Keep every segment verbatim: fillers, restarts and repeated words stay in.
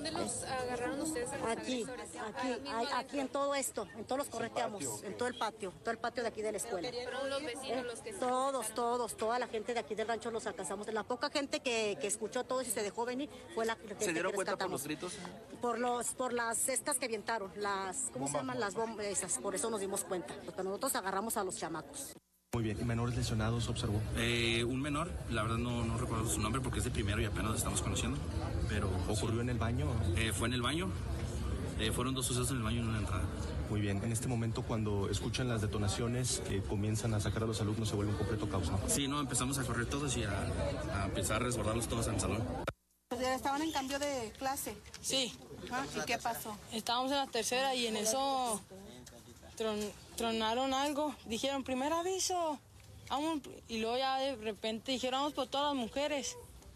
¿Dónde los agarraron ustedes a los Aquí, agresores? aquí, aquí, aquí en todo esto, en todos los correteamos, en todo el patio, todo el patio de aquí de la escuela. ¿Fueron los vecinos los que se Todos, todos, toda la gente de aquí del rancho los alcanzamos. La poca gente que, que escuchó todo y se dejó venir fue la que ¿Se dieron que cuenta por rescatamos. los gritos? Por los, por las cestas que avientaron, las, ¿cómo se llaman? Las bombas esas, por eso nos dimos cuenta. Porque nosotros agarramos a los chamacos. Muy bien, ¿y menores lesionados observó? Eh, un menor, la verdad no, no recuerdo su nombre porque es de primero y apenas lo estamos conociendo, pero... ¿Ocurrió sí. en el baño? Eh, fue en el baño, eh, fueron dos sucesos en el baño y una en la entrada. Muy bien, en este momento cuando escuchan las detonaciones que comienzan a sacar a los alumnos se vuelve un completo caos, ¿no? Sí, no, empezamos a correr todos y a, a empezar a resguardarlos todos en el salón. ¿Estaban en cambio de clase? Sí. ¿Ah? ¿Y qué pasó? Estábamos en la tercera y en eso tron, tronaron algo. Dijeron, primer aviso. Vamos. Y luego ya de repente dijeron, vamos por todas las mujeres.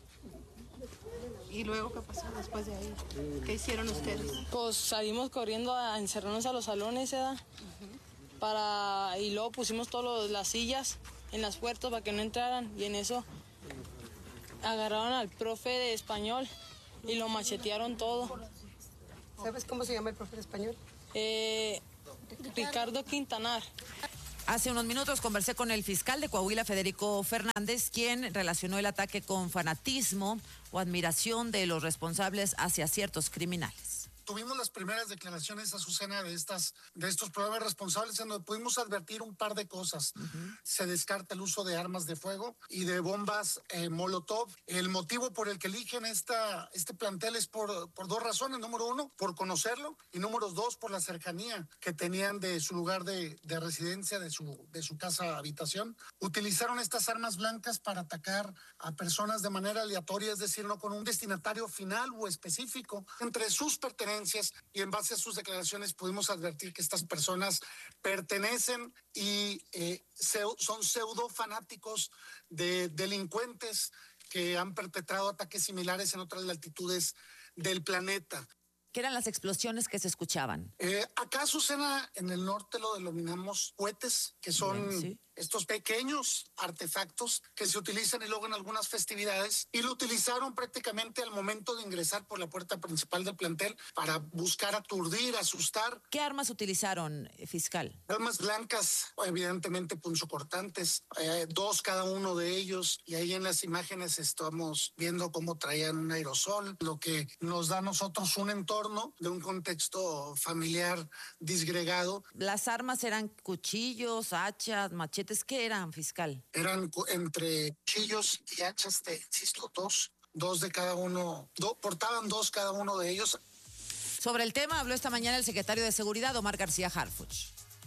¿Y luego qué pasó después de ahí? ¿Qué hicieron ustedes? Pues salimos corriendo a encerrarnos a los salones, ¿verdad? Uh-huh. Para, y luego pusimos todas las sillas en las puertas para que no entraran. Y en eso agarraron al profe de español y lo machetearon todo. ¿Sabes cómo se llama el profe de español? Eh, Ricardo Quintanar. Hace unos minutos conversé con el fiscal de Coahuila, Federico Fernández, quien relacionó el ataque con fanatismo o admiración de los responsables hacia ciertos criminales. Tuvimos las primeras declaraciones, Azucena, de estas, de estos probables responsables, en donde pudimos advertir un par de cosas. Uh-huh. Se descarta el uso de armas de fuego y de bombas eh, Molotov. El motivo por el que eligen esta, este plantel es por, por dos razones. Número uno, por conocerlo, y número dos, por la cercanía que tenían de su lugar de, de residencia, de su, de su casa habitación. Utilizaron estas armas blancas para atacar a personas de manera aleatoria, es decir, no con un destinatario final o específico. Entre sus pertenencias y en base a sus declaraciones pudimos advertir que estas personas pertenecen y eh, son pseudo fanáticos de delincuentes que han perpetrado ataques similares en otras latitudes del planeta. ¿Qué eran las explosiones que se escuchaban? Eh, acá, Azucena, en el norte lo denominamos cohetes, que son Bien, ¿sí? estos pequeños artefactos que se utilizan y luego en algunas festividades, y lo utilizaron prácticamente al momento de ingresar por la puerta principal del plantel para buscar aturdir, asustar. ¿Qué armas utilizaron, fiscal? Armas blancas, evidentemente punzocortantes, eh, dos cada uno de ellos, y ahí en las imágenes estamos viendo cómo traían un aerosol, lo que nos da a nosotros un entorno de un contexto familiar disgregado. ¿Las armas eran cuchillos, hachas, machetes? ¿Qué eran, fiscal? Eran entre cuchillos y hachas, te insisto, dos, dos de cada uno, do, portaban dos cada uno de ellos. Sobre el tema habló esta mañana el secretario de Seguridad, Omar García Harfuch.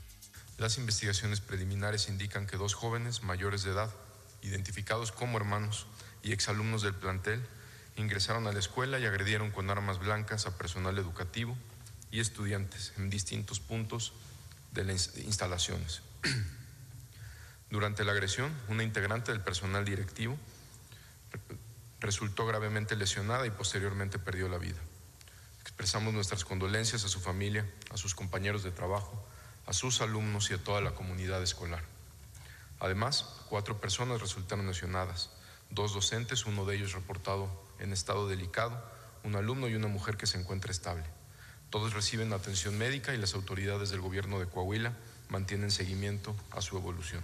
Las investigaciones preliminares indican que dos jóvenes mayores de edad, identificados como hermanos y exalumnos del plantel, ingresaron a la escuela y agredieron con armas blancas a personal educativo y estudiantes en distintos puntos de las instalaciones. Durante la agresión, una integrante del personal directivo resultó gravemente lesionada y posteriormente perdió la vida. Expresamos nuestras condolencias a su familia, a sus compañeros de trabajo, a sus alumnos y a toda la comunidad escolar. Además, cuatro personas resultaron lesionadas. Dos docentes, uno de ellos reportado en estado delicado, un alumno y una mujer que se encuentra estable. Todos reciben atención médica y las autoridades del gobierno de Coahuila mantienen seguimiento a su evolución.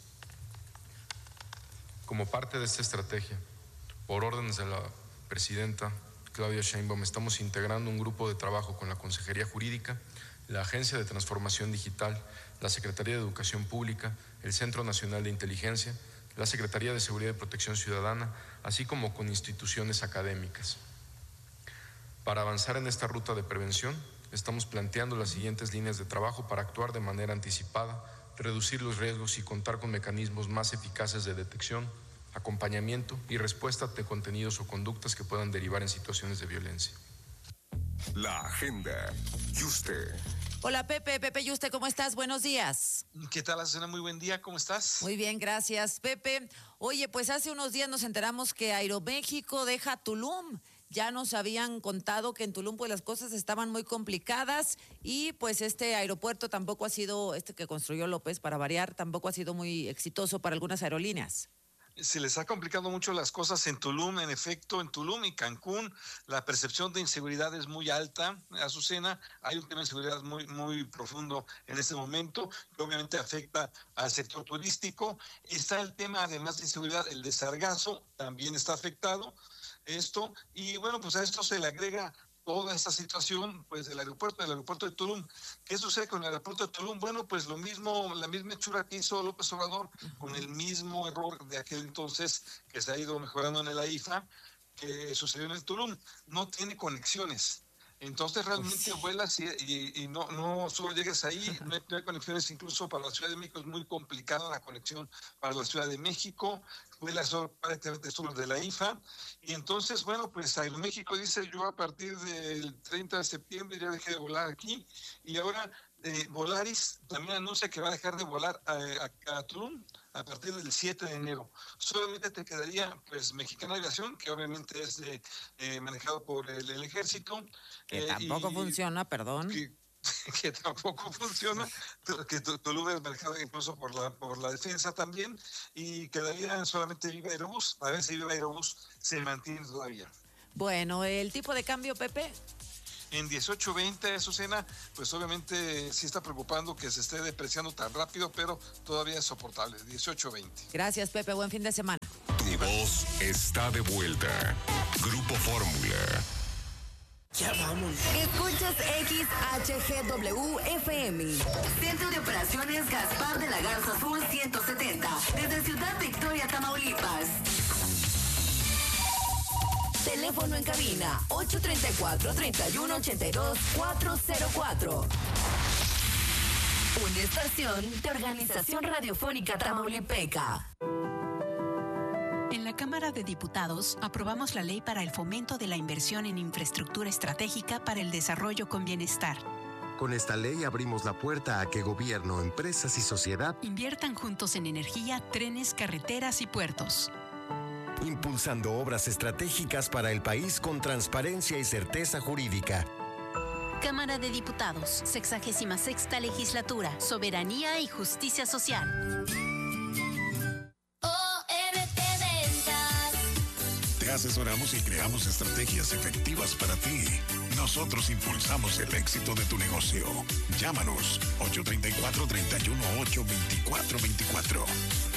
Como parte de esta estrategia, por órdenes de la presidenta Claudia Sheinbaum, estamos integrando un grupo de trabajo con la Consejería Jurídica, la Agencia de Transformación Digital, la Secretaría de Educación Pública, el Centro Nacional de Inteligencia, la Secretaría de Seguridad y Protección Ciudadana, así como con instituciones académicas. Para avanzar en esta ruta de prevención, estamos planteando las siguientes líneas de trabajo para actuar de manera anticipada, reducir los riesgos y contar con mecanismos más eficaces de detección, acompañamiento y respuesta de contenidos o conductas que puedan derivar en situaciones de violencia. La agenda. Yuste. Hola Pepe, Pepe Yuste, ¿cómo estás? Buenos días. ¿Qué tal, Azucena? Muy buen día, ¿cómo estás? Muy bien, gracias, Pepe. Oye, pues hace unos días nos enteramos que Aeroméxico deja Tulum. Ya nos habían contado que en Tulum pues las cosas estaban muy complicadas y pues este aeropuerto tampoco ha sido, este que construyó López para variar, tampoco ha sido muy exitoso para algunas aerolíneas. se les está complicando mucho las cosas en Tulum. En efecto, en Tulum y Cancún la percepción de inseguridad es muy alta, Azucena. Hay un tema de inseguridad muy, muy profundo en este momento, que obviamente afecta al sector turístico. Está el tema, además de inseguridad, el de sargazo, también está afectado esto. Y bueno, pues a esto se le agrega toda esta situación, pues, del aeropuerto, del aeropuerto de Tulum. ¿Qué sucede con el aeropuerto de Tulum? Bueno, pues lo mismo, la misma hechura que hizo López Obrador, con el mismo error de aquel entonces que se ha ido mejorando en el AIFA, que sucedió en el Tulum. No tiene conexiones. Entonces realmente Uf. vuelas y, y, y no, no solo llegas ahí, no hay, no hay conexiones incluso para la Ciudad de México, es muy complicada la conexión para la Ciudad de México, vuelas solo, prácticamente solo de la I F A, y entonces, bueno, pues Aeroméxico dice, yo a partir del treinta de septiembre ya dejé de volar aquí, y ahora eh, Volaris también anuncia que va a dejar de volar a, a, a Tulum a partir del siete de enero. Solamente te quedaría, pues, Mexicana Aviación, que obviamente es de, eh, manejado por el, el ejército. Que eh, tampoco y, funciona, perdón. Que, que tampoco funciona, que Tulum es manejado incluso por la, por la defensa también, y quedaría solamente Viva Aerobús. A ver si Viva Aerobús se mantiene todavía. Bueno, ¿el tipo de cambio, Pepe? En dieciocho veinte, Azucena, pues obviamente sí está preocupando que se esté depreciando tan rápido, pero todavía es soportable, dieciocho veinte. Gracias, Pepe, buen fin de semana. Tu voz está de vuelta. Grupo Fórmula. Ya vamos. Escuchas X H G W F M. Centro de Operaciones Gaspar de la Garza Azul ciento setenta. Desde Ciudad Victoria, Tamaulipas. Teléfono en cabina ocho tres cuatro, tres uno ocho dos, cuatro cero cuatro. Una estación de Organización Radiofónica Tamaulipeca. En la Cámara de Diputados aprobamos la ley para el fomento de la inversión en infraestructura estratégica para el desarrollo con bienestar. Con esta ley abrimos la puerta a que gobierno, empresas y sociedad inviertan juntos en energía, trenes, carreteras y puertos. Impulsando obras estratégicas para el país con transparencia y certeza jurídica. Cámara de Diputados, sexagésima sexta legislatura, soberanía y justicia social. Te asesoramos y creamos estrategias efectivas para ti. Nosotros impulsamos el éxito de tu negocio. Llámanos ocho tres cuatro, tres uno ocho, dos cuatro dos cuatro.